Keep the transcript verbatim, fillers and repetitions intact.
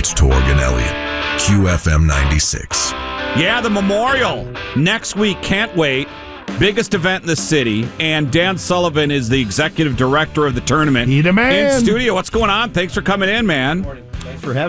It's Torg and Elliott, Q F M ninety-six. Yeah, the Memorial next week. Can't wait. Biggest event in the city, and Dan Sullivan is the executive director of the tournament. He the man. In studio. What's going on? Thanks for coming in, man. Thanks for having